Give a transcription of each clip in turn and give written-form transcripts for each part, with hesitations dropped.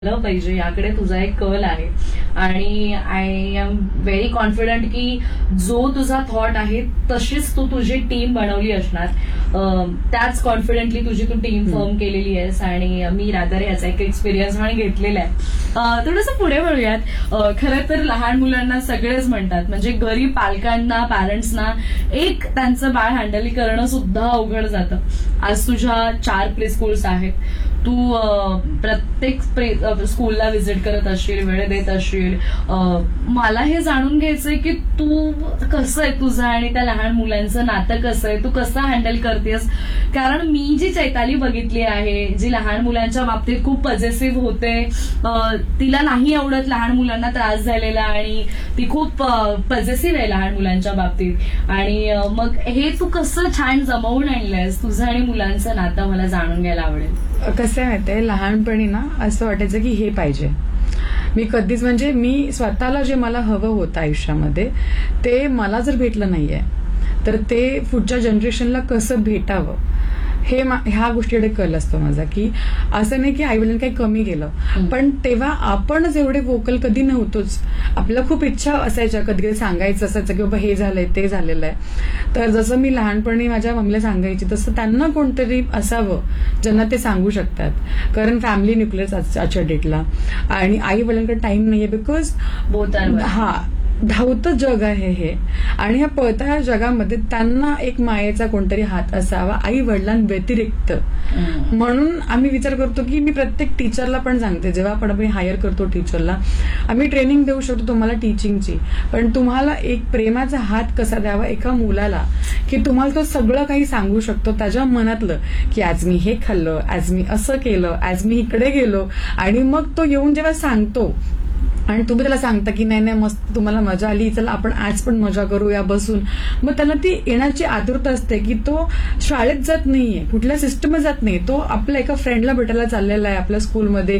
पाहिजे याकडे तुझा एक कल आहे आणि आय एम व्हेरी कॉन्फिडंट की जो तुझा थॉट आहे तशीच तू तुझी टीम बनवली असणार. त्याच कॉन्फिडंटली तुझी तू टीम फॉर्म केलेली आहेस आणि मी रादर याचा एक एक्सपिरियन्स म्हणून घेतलेला आहे. थोडंसं पुढे वळूयात. खरं तर लहान मुलांना सगळेच म्हणतात म्हणजे गरीब पालकांना पॅरेंट्सना एक त्यांचं बाळ हँडल करणं सुद्धा अवघड जातं. आज तुझ्या 4 प्ले स्कूल्स आहेत. तू प्रत्येक स्कूलला व्हिजिट करत असशील, वेळ देत असशील. मला हे जाणून घ्यायचंय की तू कसं आहे तुझं आणि त्या लहान मुलांचं नातं कसं आहे, तू कसं हँडल करतेस. कारण मी जी चैताली बघितली आहे, जी लहान मुलांच्या बाबतीत खूप पॉझिटिव्ह होते, तिला नाही आवडत लहान मुलांना त्रास झालेला आणि ती खूप पॉझिटिव्ह आहे लहान मुलांच्या बाबतीत. आणि मग हे तू कसं छान जमवून आणलंयस तुझं आणि मुलांचं नातं मला जाणून घ्यायला आवडेल. कसं आहे माहितीये, लहानपणी ना असं वाटायचं की हे पाहिजे. मी कधीच म्हणजे मी स्वतःला जे मला हवं होतं आयुष्यामध्ये ते मला जर भेटलं नाहीये तर ते पुढच्या जनरेशनला कसं भेटावं हे ह्या गोष्टीकडे कल असतो माझा. की असं नाही की आईवडिलांनी काही कमी केलं, पण तेव्हा आपणच एवढे वोकल कधी नव्हतोच. आपल्याला खूप इच्छा असायच्या, कधी कधी सांगायचं असायचं की बाबा हे झालंय ते झालेलं आहे. तर जसं मी लहानपणी माझ्या मम्मीला सांगायची तसं त्यांना कोणतरी असावं ज्यांना ते सांगू शकतात. कारण फॅमिली न्यूक्लिअस आजच्या डेटला आणि आई वडिलांकडे टाइम नाहीये बिकॉज धावतं जग आहे हे. आणि ह्या पळत्या जगामध्ये त्यांना एक मायेचा कोणतरी हात असावा आई वडिलांव्यतिरिक्त. म्हणून आम्ही विचार करतो की मी प्रत्येक टीचरला पण सांगते, जेव्हा आपण आम्ही हायर करतो टीचरला, आम्ही ट्रेनिंग देऊ शकतो तुम्हाला टीचिंगची, पण तुम्हाला एक प्रेमाचा हात कसा द्यावा एका मुलाला की तुम्हाला तो सगळं काही सांगू शकतो त्याच्या मनातलं की आज मी हे खाल्लं, आज मी असं केलं, आज मी इकडे गेलो. आणि मग तो येऊन जेव्हा सांगतो आणि तुम्ही त्याला सांगता की नाही नाही मस्त तुम्हाला मजा आली, चला आपण आज पण मजा करूया बसून, मग त्याला ती येण्याची आतुरता असते की तो शाळेत जात नाहीये, कुठल्या सिस्टमत जात नाही, तो आपल्या एका फ्रेंडला भेटायला चाललेला आहे आपल्या स्कूलमध्ये.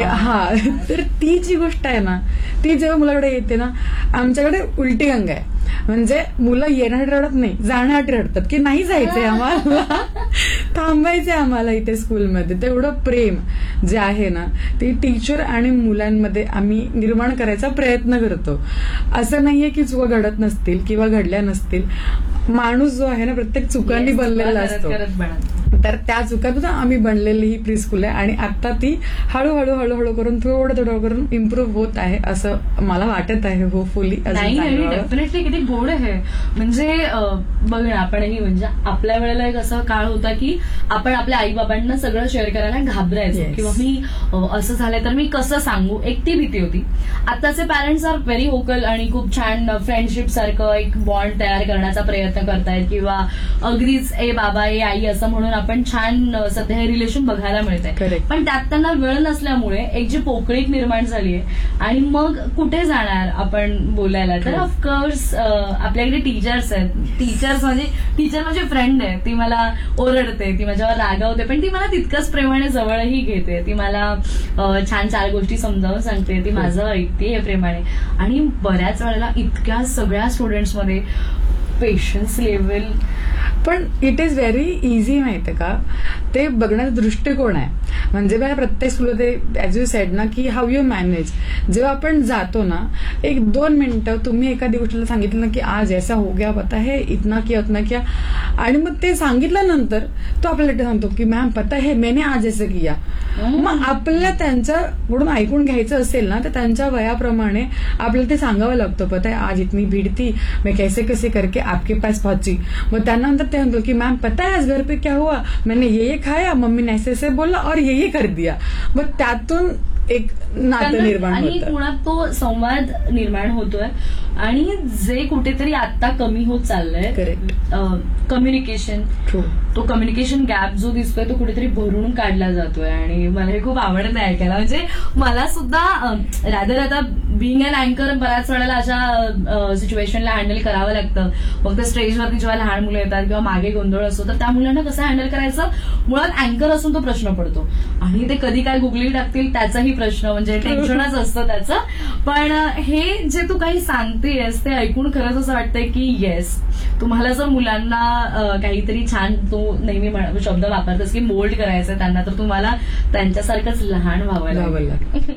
तर ती जी गोष्ट आहे ना ती जेव्हा मुलाकडे येते ना, आमच्याकडे उलटी गंगा आहे. म्हणजे मुलं येण्यासाठी रडत नाही, जाण्यासाठी रडतात की नाही जायचंय आम्हाला, थांबायचंय आम्हाला इथे स्कूलमध्ये. तेवढं प्रेम जे आहे ना ते टीचर आणि मुलांमध्ये आम्ही निर्माण करायचा प्रयत्न करतो. असं नाहीये की चुका घडत नसतील किंवा घडल्या नसतील. माणूस जो आहे ना प्रत्येक चुकांनी बनलेला असतो. तर त्या चुकातून आम्ही बनलेली ही प्री स्कूल आहे आणि आता ती हळूहळू हळूहळू करून थोडं करून इम्प्रूव्ह होत आहे असं मला वाटत आहे. होपफुली डेफिनेटली किती गोड आहे. म्हणजे बघ ना, आपणही म्हणजे आपल्या वेळेला एक असं काळ होता की आपण आपल्या आई बाबांना सगळं शेअर करायला घाबरायचो किंवा मी असं झालंय तर मी कसं सांगू, एक ती भीती होती. आताचे पॅरेंट्स आर व्हेरी वोकल आणि खूप छान फ्रेंडशिप सारखं एक बॉन्ड तयार करण्याचा प्रयत्न करतायत किंवा अगदीच ए बाबा ए आई असं म्हणून आपण छान सध्या हे रिलेशन बघायला मिळतंय. पण त्यात त्यांना वेळ नसल्यामुळे एक जी पोकळीक निर्माण झाली आहे आणि मग कुठे जाणार आपण बोलायला. तर ऑफकोर्स आपल्याकडे टीचर्स आहेत. टीचर म्हणजे फ्रेंड आहे. ती मला ओरडते, ती माझ्यावर रागावते, पण ती मला तितकंच प्रेमाने जवळही घेते. ती मला छान 4 गोष्टी समजावून सांगते, ती माझं ऐकते हे प्रेमाने. आणि बऱ्याच वेळेला इतक्या सगळ्या स्टुडंट्समध्ये पेशन्स लेवल पण इट इज व्हेरी इझी माहितीये का, ते बघण्याचा दृष्टिकोन आहे. म्हणजे बघा प्रत्येक स्कूलमध्ये ऍज यू सेड ना की हाऊ यू मॅनेज. जेव्हा आपण जातो ना 1-2 मिनिटं तुम्ही एखादी गोष्टीला सांगितलं ना की आज ऐसा हो गया पता है, इतना किया उतना किया, आणि मग ते सांगितल्यानंतर तो आपल्याला सांगतो की मॅम पता है मैंने आज ऐसे किया. मग आपल्याला त्यांच्याकडून ऐकून घ्यायचं असेल ना तर त्यांच्या वयाप्रमाणे आपल्याला ते सांगावं लागतं. पता है आज इतनी भीड़ थी, मैं कैसे कैसे करके आपके पास पहुंची. मग त्यानंतर ते म्हणतो की मॅम पता है आज घर पे क्या हुआ, मैंने ये खाया, मम्मी ने ऐसे ऐसे बोला और ये कर दिया. मग त्यातून एक नातं निर्माण होतं आणि मुळात तो संवाद निर्माण होतोय. आणि जे कुठेतरी आता कमी होत चाललंय करेक्ट कम्युनिकेशन, तो कम्युनिकेशन गॅप जो दिसतोय तो कुठेतरी भरून काढला जातोय. आणि मला हे खूप आवडतं ऐकायला. म्हणजे मला सुद्धा रादर आता बिईंग अन अँकर बऱ्याच वेळेला अशा सिच्युएशनला हँडल करावं लागतं. फक्त स्टेजवरती जेव्हा लहान मुलं येतात किंवा मागे गोंधळ असतो तर त्या मुलांना कसं हँडल करायचं, मुळात अँकर असून तो प्रश्न पडतो. आणि ते कधी काय गुगली टाकतील त्याचाही प्रश्न, म्हणजे टेन्शनच असतं त्याचं. पण हे जे तू काही सांगतेस ते ऐकून खरंच असं वाटतंय की येस, तुम्हाला जर मुलांना काहीतरी छान, तू नेहमी शब्द वापरतेस की मोल्ड करायचं त्यांना, तर तुम्हाला त्यांच्यासारखंच लहान व्हावं लागेल.